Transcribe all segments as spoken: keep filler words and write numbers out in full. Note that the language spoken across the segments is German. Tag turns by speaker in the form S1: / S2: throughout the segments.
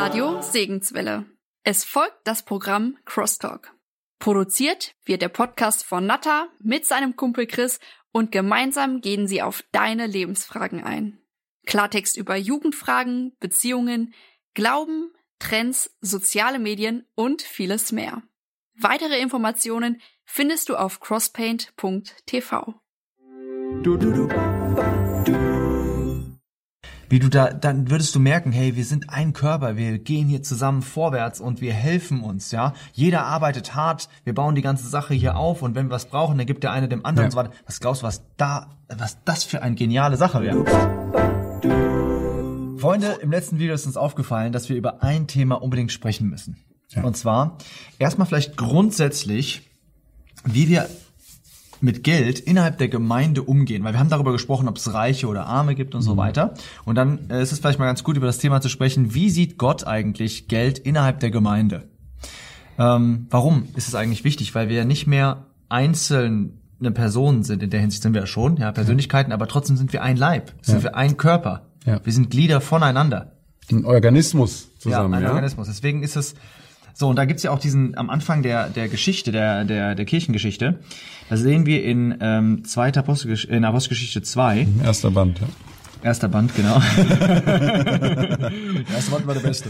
S1: Radio Segenswelle. Es folgt das Programm Crosstalk. Produziert wird der Podcast von Natta mit seinem Kumpel Chris und gemeinsam gehen sie auf deine Lebensfragen ein. Klartext über Jugendfragen, Beziehungen, Glauben, Trends, soziale Medien und vieles mehr. Weitere Informationen findest du auf crosspaint punkt t v.
S2: Du, du, du, du. Wie du da, dann würdest du merken, hey, wir sind ein Körper, wir gehen hier zusammen vorwärts und wir helfen uns, ja. Jeder arbeitet hart, wir bauen die ganze Sache hier auf und wenn wir was brauchen, dann gibt der eine dem anderen ja. und so weiter. Was glaubst du, was da, was das für eine geniale Sache wäre? Freunde, im letzten Video ist uns aufgefallen, dass wir über ein Thema unbedingt sprechen müssen. Ja. Und zwar erstmal vielleicht grundsätzlich, wie wir mit Geld innerhalb der Gemeinde umgehen, weil wir haben darüber gesprochen, ob es Reiche oder Arme gibt und mhm. so weiter. Und dann äh, ist es vielleicht mal ganz gut, über das Thema zu sprechen, wie sieht Gott eigentlich Geld innerhalb der Gemeinde? Ähm, warum ist es eigentlich wichtig? Weil wir ja nicht mehr einzelne Personen sind, in der Hinsicht sind wir ja schon, ja, Persönlichkeiten, aber trotzdem sind wir ein Leib, sind ja. wir ein Körper. Ja. Wir sind Glieder voneinander.
S3: Ein Organismus zusammen,
S2: ja. ein
S3: ja?
S2: Organismus. Deswegen ist es so, und da gibt's ja auch diesen, am Anfang der der Geschichte, der der der Kirchengeschichte, da sehen wir in ähm, zweiter Apostelgesch- in Apostelgeschichte zwei.
S3: Erster Band, ja.
S2: Erster Band, genau.
S3: Der erste Band war der beste.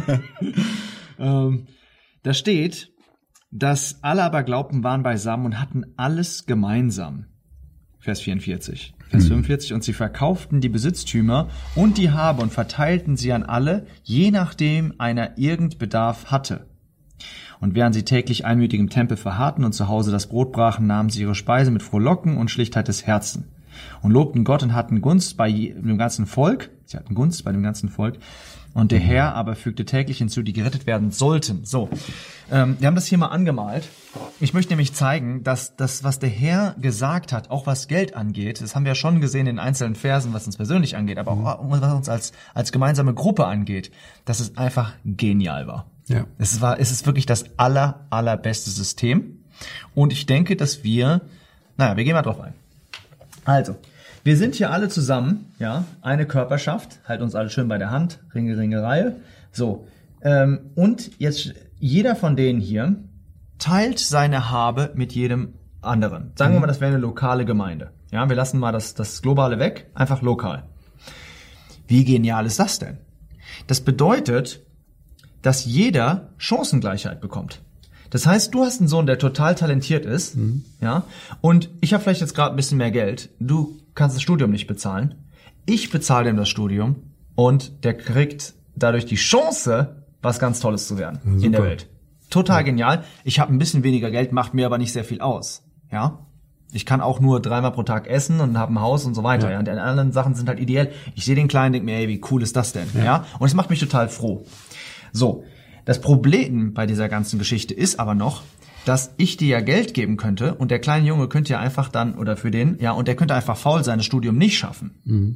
S2: ähm, da steht, dass alle aber glaubten, waren beisammen und hatten alles gemeinsam. Vers vierundvierzig. Vers hm. fünfundvierzig. Und sie verkauften die Besitztümer und die Habe und verteilten sie an alle, je nachdem einer irgend Bedarf hatte. Und während sie täglich einmütig im Tempel verharrten und zu Hause das Brot brachen, nahmen sie ihre Speise mit Frohlocken und Schlichtheit des Herzens und lobten Gott und hatten Gunst bei dem ganzen Volk. Sie hatten Gunst bei dem ganzen Volk. Und der Herr aber fügte täglich hinzu, die gerettet werden sollten. So, ähm, wir haben das hier mal angemalt. Ich möchte nämlich zeigen, dass das, was der Herr gesagt hat, auch was Geld angeht, das haben wir ja schon gesehen in einzelnen Versen, was uns persönlich angeht, aber auch was uns als als gemeinsame Gruppe angeht, dass es einfach genial war. Ja. Es war, es ist wirklich das aller, allerbeste System. Und ich denke, dass wir, naja, wir gehen mal drauf ein. Also, wir sind hier alle zusammen, ja, eine Körperschaft, halt uns alle schön bei der Hand, Ringe, Ringe, Reihe. So, ähm, und jetzt jeder von denen hier teilt seine Habe mit jedem anderen. Sagen wir mal, das wäre eine lokale Gemeinde. Ja, wir lassen mal das, das Globale weg, einfach lokal. Wie genial ist das denn? Das bedeutet, dass jeder Chancengleichheit bekommt. Das heißt, du hast einen Sohn, der total talentiert ist, mhm. ja, und ich habe vielleicht jetzt gerade ein bisschen mehr Geld. Du kannst das Studium nicht bezahlen. Ich bezahle ihm das Studium und der kriegt dadurch die Chance, was ganz Tolles zu werden ja, in der Welt. Total ja. genial. Ich habe ein bisschen weniger Geld, macht mir aber nicht sehr viel aus. Ja, ich kann auch nur dreimal pro Tag essen und habe ein Haus und so weiter. Ja. Ja. Und die anderen Sachen sind halt ideell. Ich sehe den Kleinen, denke mir, ey, wie cool ist das denn? Ja. ja, und es macht mich total froh. So, das Problem bei dieser ganzen Geschichte ist aber noch, dass ich dir ja Geld geben könnte und der kleine Junge könnte ja einfach dann, oder für den, ja, und der könnte einfach faul sein, das Studium nicht schaffen. Mhm.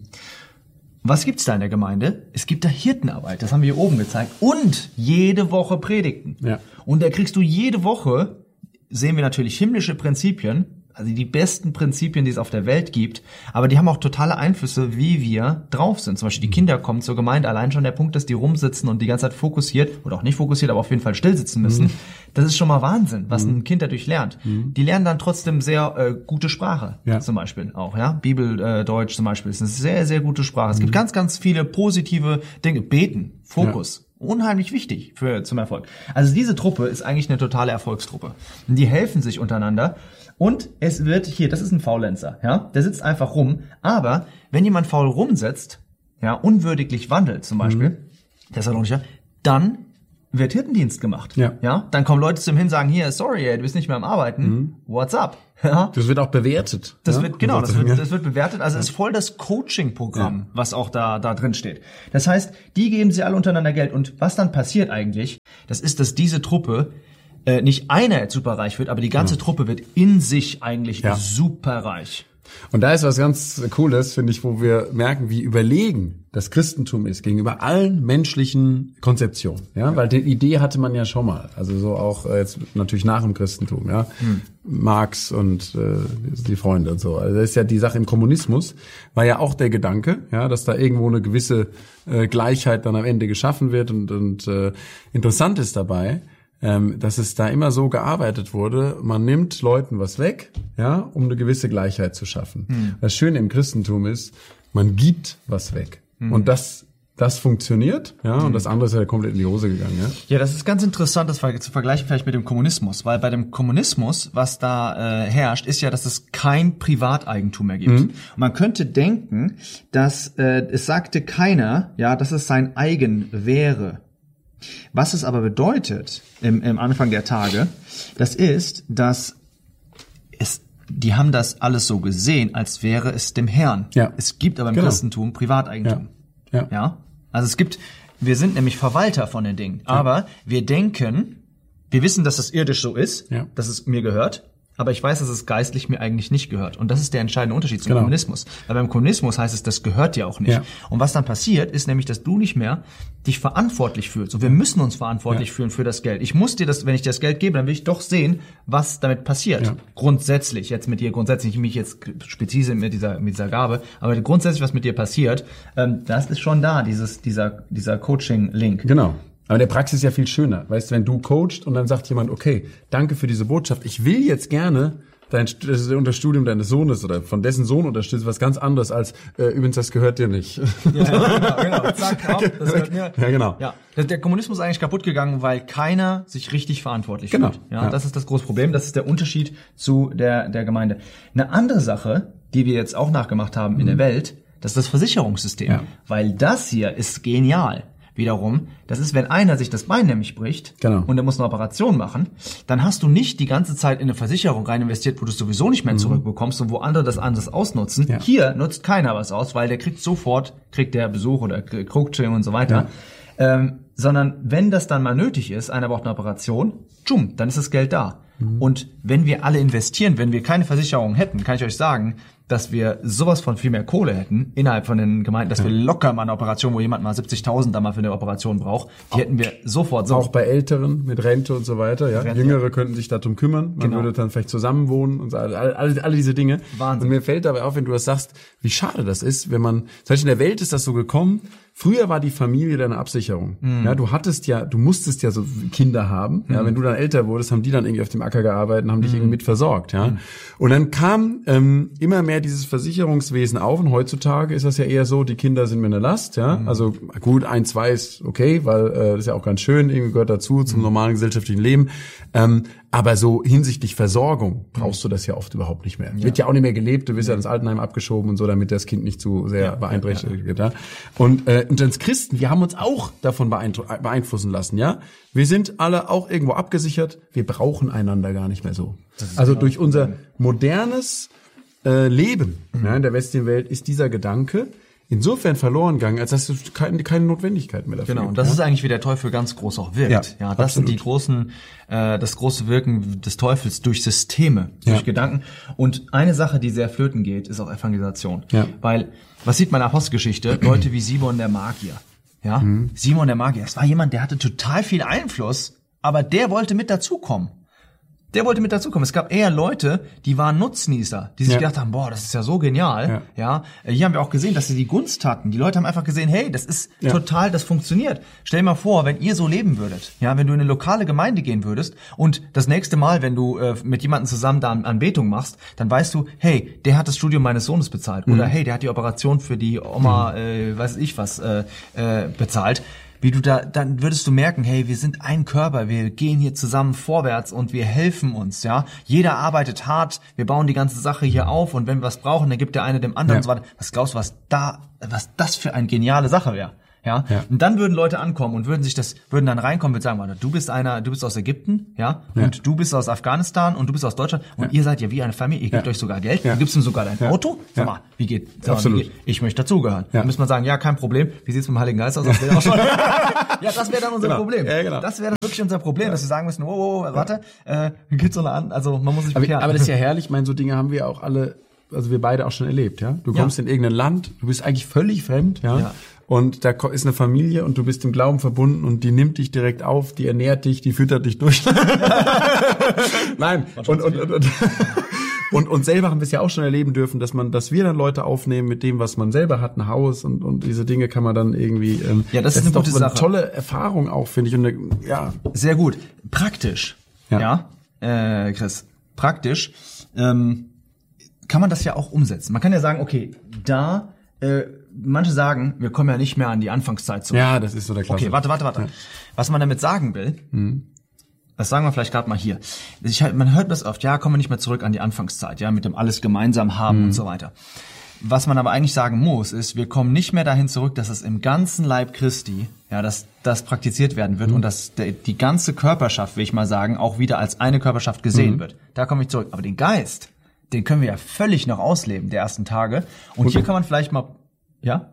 S2: Was gibt's da in der Gemeinde? Es gibt da Hirtenarbeit, das haben wir hier oben gezeigt, und jede Woche Predigten. Ja. Und da kriegst du jede Woche, sehen wir natürlich himmlische Prinzipien, also die besten Prinzipien, die es auf der Welt gibt, aber die haben auch totale Einflüsse, wie wir drauf sind. Zum Beispiel die Kinder kommen zur Gemeinde, allein schon der Punkt, dass die rumsitzen und die ganze Zeit fokussiert, oder auch nicht fokussiert, aber auf jeden Fall still sitzen müssen. Mhm. Das ist schon mal Wahnsinn, was mhm. ein Kind dadurch lernt. Mhm. Die lernen dann trotzdem sehr äh, gute Sprache, ja. zum Beispiel auch, ja. Bibel, äh, Deutsch zum Beispiel ist eine sehr, sehr gute Sprache. Es mhm. gibt ganz, ganz viele positive Dinge. Beten, Fokus. Ja. Unheimlich wichtig für zum Erfolg. Also diese Truppe ist eigentlich eine totale Erfolgstruppe. Und die helfen sich untereinander. Und es wird hier, das ist ein Faulenzer, ja, der sitzt einfach rum. Aber wenn jemand faul rumsetzt, ja, unwürdiglich wandelt zum Beispiel, mhm. Thessalonicher, dann wird Hirtendienst gemacht. Ja. ja, dann kommen Leute zu ihm hin, sagen, hier, sorry, ey, du bist nicht mehr am Arbeiten, mhm. what's up? Ja.
S3: Das wird auch bewertet.
S2: Das
S3: ja?
S2: wird genau, das wird, das wird bewertet. Also es ist voll das Coaching-Programm, ja. was auch da da drin steht. Das heißt, die geben sie alle untereinander Geld. Und was dann passiert eigentlich? Das ist, dass diese Truppe äh, nicht einer jetzt superreich wird, aber die ganze ja. Truppe wird in sich eigentlich ja. superreich.
S3: Und da ist was ganz Cooles, finde ich, wo wir merken, wie überlegen das Christentum ist gegenüber allen menschlichen Konzeptionen. Ja, ja. Weil die Idee hatte man ja schon mal. Also so auch äh, jetzt natürlich nach dem Christentum. Ja, hm. Marx und äh, die Freunde und so. Also das ist ja die Sache im Kommunismus, war ja auch der Gedanke, ja, dass da irgendwo eine gewisse äh, Gleichheit dann am Ende geschaffen wird. Und, und äh, interessant ist dabei, ähm, dass es da immer so gearbeitet wurde, man nimmt Leuten was weg, ja, um eine gewisse Gleichheit zu schaffen. Hm. Das Schöne im Christentum ist, man gibt was weg. Hm. Und das Das funktioniert, ja, und das andere ist ja komplett in die Hose gegangen, ja.
S2: Ja, das ist ganz interessant, das zu vergleichen vielleicht mit dem Kommunismus, weil bei dem Kommunismus, was da äh, herrscht, ist ja, dass es kein Privateigentum mehr gibt. Mhm. Und man könnte denken, dass äh, es sagte keiner, ja, dass es sein eigen wäre. Was es aber bedeutet im, im Anfang der Tage, das ist, dass es die haben das alles so gesehen, als wäre es dem Herrn.
S3: Ja.
S2: Es gibt aber im
S3: Genau.
S2: Christentum Privateigentum.
S3: Ja. Ja.
S2: Ja. Also es gibt, wir sind nämlich Verwalter von den Dingen. Ja. Aber wir denken, wir wissen, dass das irdisch so ist,
S3: ja.
S2: dass es mir gehört. Aber ich weiß, dass es geistlich mir eigentlich nicht gehört. Und das ist der entscheidende Unterschied zum
S3: Genau.
S2: Kommunismus. Weil beim Kommunismus heißt es, das gehört dir auch nicht.
S3: Ja.
S2: Und was dann passiert, ist nämlich, dass du nicht mehr dich verantwortlich fühlst. Und wir müssen uns verantwortlich
S3: Ja.
S2: fühlen für das Geld. Ich muss dir das, wenn ich dir das Geld gebe, dann will ich doch sehen, was damit passiert.
S3: Ja.
S2: Grundsätzlich, jetzt mit dir, grundsätzlich, mich jetzt speziell mit dieser, mit dieser Gabe, aber grundsätzlich, was mit dir passiert, ähm, das ist schon da, dieses, dieser, dieser Coaching-Link.
S3: Genau. Aber in der Praxis ist ja viel schöner. Weißt du, wenn du coachst und dann sagt jemand, okay, danke für diese Botschaft, ich will jetzt gerne dein das Studium deines Sohnes oder von dessen Sohn unterstützt, was ganz anderes als, äh, übrigens, das gehört dir nicht.
S2: Ja, genau, genau. Zack, ab, das gehört mir.
S3: Ja, genau.
S2: Ja, der Kommunismus ist eigentlich kaputt gegangen, weil keiner sich richtig verantwortlich
S3: Genau.
S2: fühlt. Ja,
S3: Ja.
S2: das ist das große Problem. Das ist der Unterschied zu der, der Gemeinde. Eine andere Sache, die wir jetzt auch nachgemacht haben in der Welt, das ist das Versicherungssystem.
S3: Ja.
S2: Weil das hier ist genial. Wiederum, das ist, wenn einer sich das Bein nämlich bricht
S3: Genau.
S2: und er muss eine Operation machen, dann hast du nicht die ganze Zeit in eine Versicherung rein investiert, wo du es sowieso nicht mehr zurückbekommst und wo andere das anders ausnutzen.
S3: Ja.
S2: Hier nutzt keiner was aus, weil der kriegt sofort, kriegt der Besuch oder Coaching und so weiter. Ja. Ähm, sondern wenn das dann mal nötig ist, einer braucht eine Operation, tschum, dann ist das Geld da. Mhm. Und wenn wir alle investieren, wenn wir keine Versicherung hätten, kann ich euch sagen, dass wir sowas von viel mehr Kohle hätten innerhalb von den Gemeinden, dass ja. wir locker mal eine Operation, wo jemand mal siebzigtausend da mal für eine Operation braucht, die auch, hätten wir sofort so.
S3: Auch bei Älteren mit Rente und so weiter, ja.
S2: Rente,
S3: Jüngere
S2: ja.
S3: könnten sich darum kümmern, man
S2: genau.
S3: würde dann vielleicht zusammen wohnen und so, alle, alle, alle diese Dinge.
S2: Wahnsinn.
S3: Und mir fällt dabei auf, wenn du das sagst, wie schade das ist, wenn man, zum Beispiel in der Welt ist das so gekommen, früher war die Familie deine Absicherung. Mhm. Ja, du hattest ja, du musstest ja so Kinder haben. Mhm. Ja, wenn du dann älter wurdest, haben die dann irgendwie auf dem Acker gearbeitet und haben dich mhm. irgendwie mit versorgt. Ja, mhm. und dann kam ähm, immer mehr dieses Versicherungswesen auf. Und heutzutage ist das ja eher so, die Kinder sind mir eine Last. Ja, mhm. also gut, ein, zwei ist okay, weil äh, das ist ja auch ganz schön, irgendwie gehört dazu zum mhm. normalen gesellschaftlichen Leben. Ähm, aber so hinsichtlich Versorgung brauchst du das ja oft überhaupt nicht mehr. Ja. Wird ja auch nicht mehr gelebt. Du wirst ja ins Altenheim abgeschoben und so, damit das Kind nicht zu sehr ja, beeinträchtigt wird. Ja. Ja. Und äh, und als Christen, wir haben uns auch davon beeinflussen lassen, ja. Wir sind alle auch irgendwo abgesichert. Wir brauchen einander gar nicht mehr so. Also durch unser modernes äh, Leben mhm. ja, in der westlichen Welt ist dieser Gedanke insofern verloren gegangen, als dass es keine, keine Notwendigkeit mehr dafür
S2: Genau,
S3: gibt.
S2: und das
S3: ja?
S2: ist eigentlich, wie der Teufel ganz groß auch wirkt.
S3: Ja,
S2: ja das
S3: absolut.
S2: sind die großen, äh, das große Wirken des Teufels durch Systeme, durch
S3: ja.
S2: Gedanken. Und eine Sache, die sehr flöten geht, ist auch Evangelisation.
S3: Ja.
S2: Weil, was sieht man in der Apostelgeschichte? Leute wie Simon der Magier. Ja, mhm. Simon der Magier. Das war jemand, der hatte total viel Einfluss, aber der wollte mit dazukommen. Der wollte mit dazukommen. Es gab eher Leute, die waren Nutznießer, die sich
S3: ja.
S2: gedacht haben, boah, das ist ja so genial. Ja. ja, hier haben wir auch gesehen, dass sie die Gunst hatten. Die Leute haben einfach gesehen, hey, das ist ja. total, das funktioniert. Stell dir mal vor, wenn ihr so leben würdet, ja, wenn du in eine lokale Gemeinde gehen würdest und das nächste Mal, wenn du äh, mit jemandem zusammen da Anbetung machst, dann weißt du, hey, der hat das Studium meines Sohnes bezahlt mhm. oder hey, der hat die Operation für die Oma, mhm. äh, weiß ich was, äh, äh, bezahlt. Wie du da, dann würdest du merken, hey, wir sind ein Körper, wir gehen hier zusammen vorwärts und wir helfen uns, ja. Jeder arbeitet hart, wir bauen die ganze Sache hier auf und wenn wir was brauchen, dann gibt der eine dem anderen
S3: ja.
S2: und so weiter. Was glaubst du, was da, was das für eine geniale Sache wäre? Ja?
S3: ja.
S2: Und dann würden Leute ankommen und würden sich das, würden dann reinkommen und sagen, warte, du bist einer, du bist aus Ägypten, ja,
S3: ja.
S2: und du bist aus Afghanistan und du bist aus Deutschland und ja. ihr seid ja wie eine Familie, ihr gebt
S3: ja.
S2: euch sogar Geld,
S3: ja.
S2: du gibst ihm sogar dein
S3: ja.
S2: Auto. Sag
S3: ja.
S2: mal, wie geht, sag
S3: Absolut.
S2: mal, wie geht? Ich möchte dazugehören.
S3: Ja.
S2: Dann müsste man sagen, ja, kein Problem. Wie sieht's mit dem Heiligen Geist aus? Das wäre auch schon. Ja, das wäre dann unser
S3: genau.
S2: Problem.
S3: Ja, genau.
S2: Das wäre dann wirklich unser Problem, ja. dass wir sagen müssen, oh, oh, oh warte, äh, wie geht's so eine an, also man muss sich
S3: aber,
S2: bekehren.
S3: aber das ist ja herrlich, ich meine, so Dinge haben wir auch alle also wir beide auch schon erlebt, ja. Du kommst ja. in irgendein Land, du bist eigentlich völlig fremd, ja. ja. Und da ist eine Familie und du bist im Glauben verbunden und die nimmt dich direkt auf, die ernährt dich, die füttert dich durch. Nein. Und, und, und, und, und, und selber haben wir es ja auch schon erleben dürfen, dass man, dass wir dann Leute aufnehmen mit dem, was man selber hat, ein Haus und, und diese Dinge kann man dann irgendwie, ähm,
S2: ja, das, das ist eine, gute
S3: ist doch
S2: Sache.
S3: Eine tolle Erfahrung auch, finde ich. Und eine, ja.
S2: Sehr gut. Praktisch. Ja. ja äh, Chris, praktisch. Ähm, kann man das ja auch umsetzen. Man kann ja sagen, okay, da, äh, manche sagen, wir kommen ja nicht mehr an die Anfangszeit zurück.
S3: Ja, das ist so der Klassiker.
S2: Okay, warte, warte, warte. Ja. Was man damit sagen will, mhm. das sagen wir vielleicht gerade mal hier. Ich, man hört das oft, ja, kommen wir nicht mehr zurück an die Anfangszeit, ja, mit dem alles gemeinsam haben mhm. und so weiter. Was man aber eigentlich sagen muss, ist, wir kommen nicht mehr dahin zurück, dass es im ganzen Leib Christi, ja, dass das praktiziert werden wird mhm. und dass der, die ganze Körperschaft, will ich mal sagen, auch wieder als eine Körperschaft gesehen mhm. wird. Da komme ich zurück. Aber den Geist, den können wir ja völlig noch ausleben, der ersten Tage. Und, und hier kann man vielleicht mal, ja?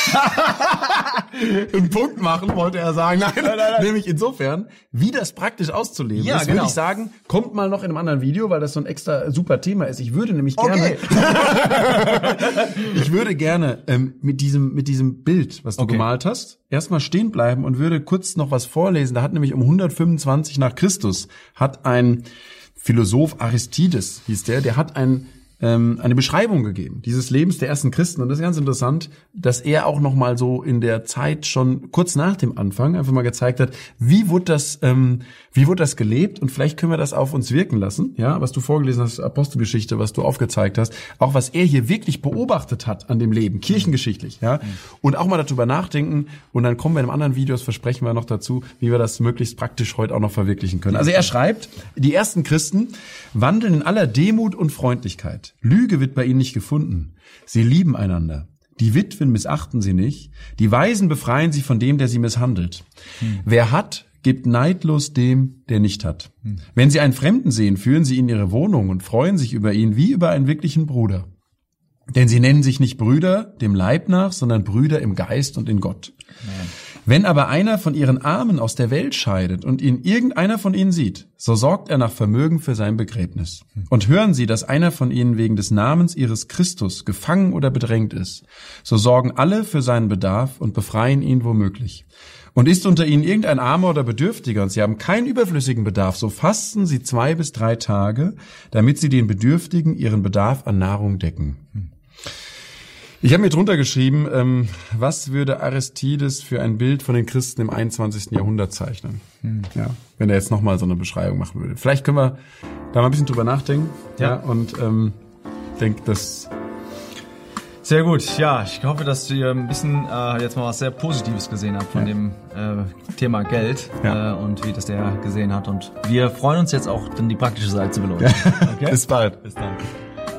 S3: einen Punkt machen, wollte er sagen. Nein, nein, nein, nein. Nämlich insofern, wie das praktisch auszuleben
S2: ja,
S3: ist,
S2: genau.
S3: würde ich sagen, kommt mal noch in einem anderen Video, weil das so ein extra super Thema ist. Ich würde nämlich gerne,
S2: okay.
S3: ich würde gerne ähm, mit diesem mit diesem Bild, was du okay. gemalt hast, erstmal stehen bleiben und würde kurz noch was vorlesen. Da hat nämlich um hundertfünfundzwanzig nach Christus hat ein Philosoph Aristides, hieß der, der hat ein eine Beschreibung gegeben, dieses Lebens der ersten Christen. Und das ist ganz interessant, dass er auch noch mal so in der Zeit schon kurz nach dem Anfang einfach mal gezeigt hat, wie wurde das, ähm, wie wurde das gelebt? Und vielleicht können wir das auf uns wirken lassen, ja, was du vorgelesen hast, Apostelgeschichte, was du aufgezeigt hast, auch was er hier wirklich beobachtet hat an dem Leben, kirchengeschichtlich, ja. Und auch mal darüber nachdenken. Und dann kommen wir in einem anderen Video, das versprechen wir noch dazu, wie wir das möglichst praktisch heute auch noch verwirklichen können. Also er schreibt, die ersten Christen wandeln in aller Demut und Freundlichkeit. Lüge wird bei ihnen nicht gefunden. Sie lieben einander. Die Witwen missachten sie nicht. Die Waisen befreien sie von dem, der sie misshandelt. Hm. Wer hat, gibt neidlos dem, der nicht hat. Hm. Wenn sie einen Fremden sehen, führen sie ihn in ihre Wohnung und freuen sich über ihn wie über einen wirklichen Bruder. Denn sie nennen sich nicht Brüder dem Leib nach, sondern Brüder im Geist und in Gott. Amen. Wenn aber einer von ihren Armen aus der Welt scheidet und ihn irgendeiner von ihnen sieht, so sorgt er nach Vermögen für sein Begräbnis. Und hören sie, dass einer von ihnen wegen des Namens ihres Christus gefangen oder bedrängt ist, so sorgen alle für seinen Bedarf und befreien ihn womöglich. Und ist unter ihnen irgendein Armer oder Bedürftiger und sie haben keinen überflüssigen Bedarf, so fasten sie zwei bis drei Tage, damit sie den Bedürftigen ihren Bedarf an Nahrung decken. Ich habe mir drunter geschrieben, ähm, was würde Aristides für ein Bild von den Christen im einundzwanzigsten Jahrhundert zeichnen? Hm. Ja, wenn er jetzt nochmal so eine Beschreibung machen würde. Vielleicht können wir da mal ein bisschen drüber nachdenken. Ja. ja und ähm, denke, das...
S2: Sehr gut. Ja, ich hoffe, dass ihr ein bisschen äh, jetzt mal was sehr Positives gesehen habt von ja. dem äh, Thema Geld ja. äh, und wie das der gesehen hat. Und wir freuen uns jetzt auch, dann die praktische Seite zu belohnen.
S3: Ja. Okay? Bis bald.
S2: Bis dann.